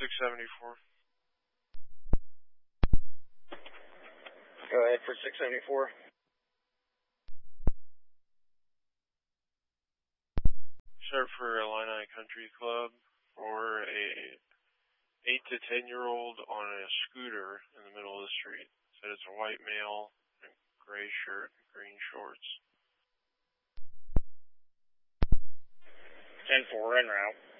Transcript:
674. Go ahead for 674. Start for Illini Country Club for a 8 to 10-year-old on a scooter in the middle of the street. Said it's a white male, in a gray shirt, green shorts. 10-4 en route.